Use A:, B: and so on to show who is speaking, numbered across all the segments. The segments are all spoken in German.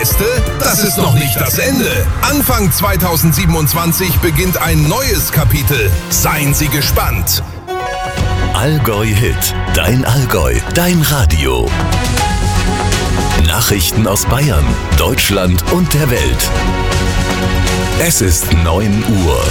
A: Beste? Das ist noch nicht das Ende. Anfang 2027 beginnt ein neues Kapitel. Seien Sie gespannt.
B: Allgäu Hit, dein Allgäu, dein Radio. Nachrichten aus Bayern, Deutschland und der Welt. Es ist 9 Uhr.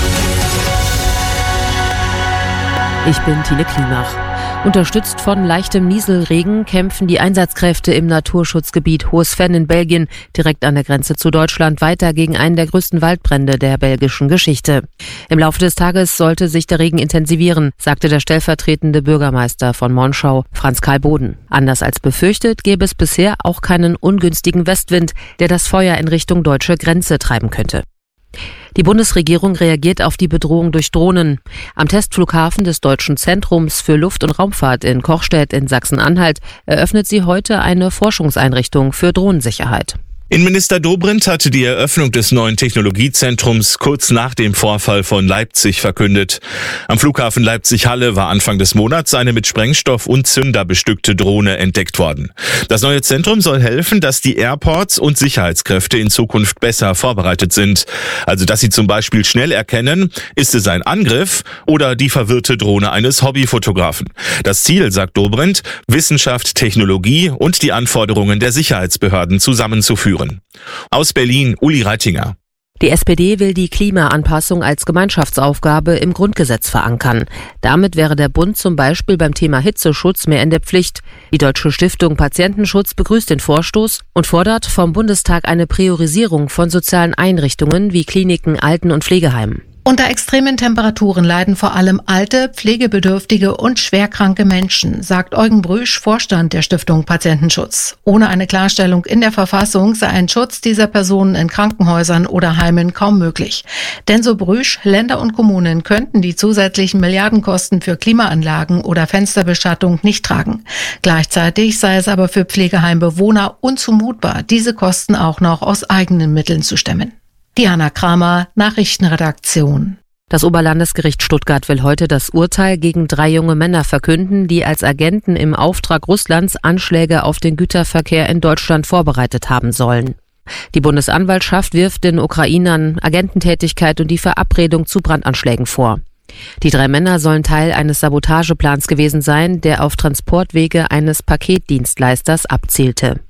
C: Ich bin Tine Klimach. Unterstützt von leichtem Nieselregen kämpfen die Einsatzkräfte im Naturschutzgebiet Hohes-Venn in Belgien, direkt an der Grenze zu Deutschland, weiter gegen einen der größten Waldbrände der belgischen Geschichte. Im Laufe des Tages sollte sich der Regen intensivieren, sagte der stellvertretende Bürgermeister von Monschau, Franz Karl Boden. Anders als befürchtet, gäbe es bisher auch keinen ungünstigen Westwind, der das Feuer in Richtung deutsche Grenze treiben könnte. Die Bundesregierung reagiert auf die Bedrohung durch Drohnen. Am Testflughafen des Deutschen Zentrums für Luft- und Raumfahrt in Kochstedt in Sachsen-Anhalt eröffnet sie heute eine Forschungseinrichtung für Drohnensicherheit.
D: Innenminister Dobrindt hatte die Eröffnung des neuen Technologiezentrums kurz nach dem Vorfall von Leipzig verkündet. Am Flughafen Leipzig-Halle war Anfang des Monats eine mit Sprengstoff und Zünder bestückte Drohne entdeckt worden. Das neue Zentrum soll helfen, dass die Airports und Sicherheitskräfte in Zukunft besser vorbereitet sind. Also, dass sie zum Beispiel schnell erkennen, ist es ein Angriff oder die verwirrte Drohne eines Hobbyfotografen. Das Ziel, sagt Dobrindt, Wissenschaft, Technologie und die Anforderungen der Sicherheitsbehörden zusammenzuführen. Aus Berlin, Uli Reitinger.
C: Die SPD will die Klimaanpassung als Gemeinschaftsaufgabe im Grundgesetz verankern. Damit wäre der Bund zum Beispiel beim Thema Hitzeschutz mehr in der Pflicht. Die Deutsche Stiftung Patientenschutz begrüßt den Vorstoß und fordert vom Bundestag eine Priorisierung von sozialen Einrichtungen wie Kliniken, Alten- und Pflegeheimen.
E: Unter extremen Temperaturen leiden vor allem alte, pflegebedürftige und schwerkranke Menschen, sagt Eugen Brüsch, Vorstand der Stiftung Patientenschutz. Ohne eine Klarstellung in der Verfassung sei ein Schutz dieser Personen in Krankenhäusern oder Heimen kaum möglich. Denn so Brüsch, Länder und Kommunen könnten die zusätzlichen Milliardenkosten für Klimaanlagen oder Fensterbeschattung nicht tragen. Gleichzeitig sei es aber für Pflegeheimbewohner unzumutbar, diese Kosten auch noch aus eigenen Mitteln zu stemmen. Diana Kramer, Nachrichtenredaktion.
C: Das Oberlandesgericht Stuttgart will heute das Urteil gegen 3 junge Männer verkünden, die als Agenten im Auftrag Russlands Anschläge auf den Güterverkehr in Deutschland vorbereitet haben sollen. Die Bundesanwaltschaft wirft den Ukrainern Agententätigkeit und die Verabredung zu Brandanschlägen vor. Die 3 Männer sollen Teil eines Sabotageplans gewesen sein, der auf Transportwege eines Paketdienstleisters abzielte.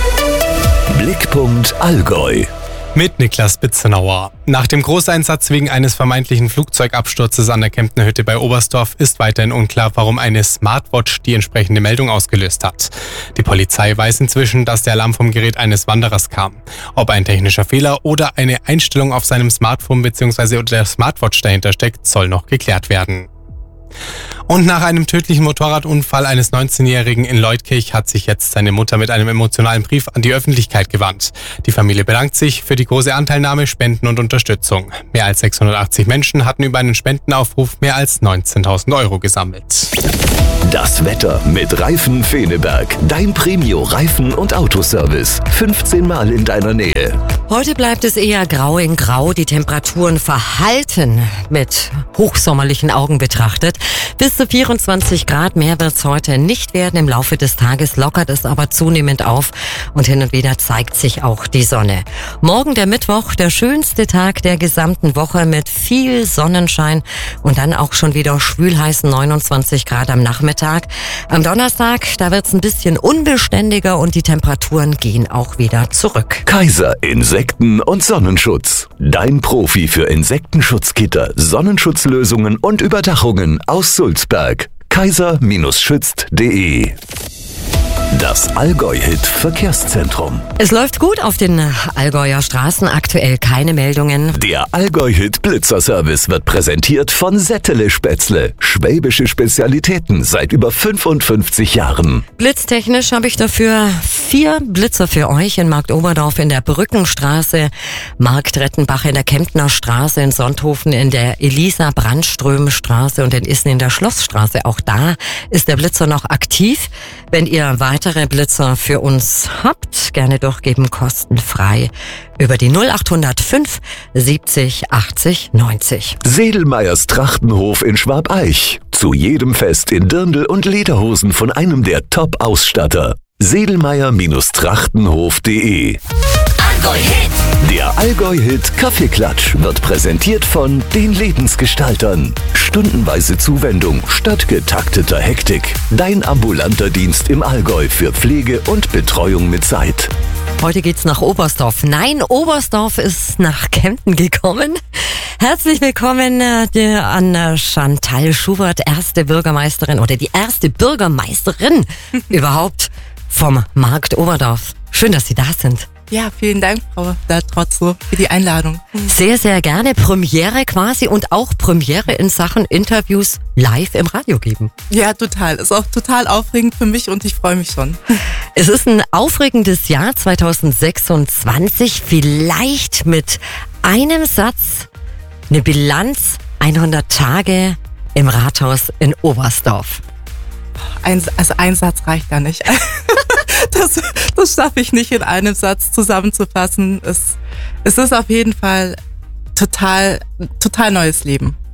B: Blickpunkt Allgäu.
F: Mit Niklas Bitzenauer. Nach dem Großeinsatz wegen eines vermeintlichen Flugzeugabsturzes an der Kemptner Hütte bei Oberstdorf ist weiterhin unklar, warum eine Smartwatch die entsprechende Meldung ausgelöst hat. Die Polizei weiß inzwischen, dass der Alarm vom Gerät eines Wanderers kam. Ob ein technischer Fehler oder eine Einstellung auf seinem Smartphone bzw. der Smartwatch dahinter steckt, soll noch geklärt werden. Und nach einem tödlichen Motorradunfall eines 19-Jährigen in Leutkirch hat sich jetzt seine Mutter mit einem emotionalen Brief an die Öffentlichkeit gewandt. Die Familie bedankt sich für die große Anteilnahme, Spenden und Unterstützung. Mehr als 680 Menschen hatten über einen Spendenaufruf mehr als 19.000 Euro gesammelt.
B: Das Wetter mit Reifen Feneberg. Dein Premio-Reifen- und Autoservice. 15 Mal in deiner Nähe.
G: Heute bleibt es eher grau in grau. Die Temperaturen verhalten mit hochsommerlichen Augen betrachtet. Bis zu 24 Grad, mehr wird es heute nicht werden. Im Laufe des Tages lockert es aber zunehmend auf und hin und wieder zeigt sich auch die Sonne. Morgen der Mittwoch, der schönste Tag der gesamten Woche mit viel Sonnenschein und dann auch schon wieder schwülheißen 29 Grad am Nachmittag. Am Donnerstag, da wird es ein bisschen unbeständiger und die Temperaturen gehen auch wieder zurück.
B: Kaiser Insekten- und Sonnenschutz. Dein Profi für Insektenschutzgitter, Sonnenschutzlösungen und Überdachungen aus Sulzberg. kaiser-schützt.de. Das Allgäu-Hit-Verkehrszentrum.
G: Es läuft gut auf den Allgäuer Straßen, aktuell keine Meldungen.
B: Der Allgäu-Hit-Blitzerservice wird präsentiert von Settele Spätzle. Schwäbische Spezialitäten seit über 55 Jahren.
G: Blitztechnisch habe ich dafür 4 Blitzer für euch in Marktoberdorf in der Brückenstraße, Marktrettenbach in der Kemptner Straße, in Sonthofen in der Elisa-Brandström-Straße und in Issen in der Schlossstraße. Auch da ist der Blitzer noch aktiv. Wenn ihr weitere Blitzer für uns habt, gerne durchgeben, kostenfrei über die 0805 70 80 90.
B: Sedelmeyers Trachtenhof in Schwabeich. Zu jedem Fest in Dirndl und Lederhosen von einem der Top-Ausstatter. Sedelmeyer-Trachtenhof.de Allgäu-Hit. Der Allgäu-Hit Kaffeeklatsch wird präsentiert von den Lebensgestaltern. Stundenweise Zuwendung statt getakteter Hektik. Dein ambulanter Dienst im Allgäu für Pflege und Betreuung mit Zeit.
G: Heute geht's nach Oberstdorf. Nein, Oberstdorf ist nach Kempten gekommen. Herzlich willkommen an Chantal Schubert, erste Bürgermeisterin oder die erste Bürgermeisterin überhaupt vom Markt Oberdorf. Schön, dass Sie da sind.
H: Ja, vielen Dank, Frau Trotzel, für die Einladung.
G: Sehr, sehr gerne. Premiere quasi und auch Premiere in Sachen Interviews live im Radio geben.
H: Ja, total. Ist auch total aufregend für mich und ich freue mich schon.
G: Es ist ein aufregendes Jahr 2026. Vielleicht mit einem Satz eine Bilanz 100 Tage im Rathaus in Oberstdorf.
H: Ein Satz reicht da nicht. Das schaffe ich nicht in einem Satz zusammenzufassen. Es ist auf jeden Fall total neues Leben.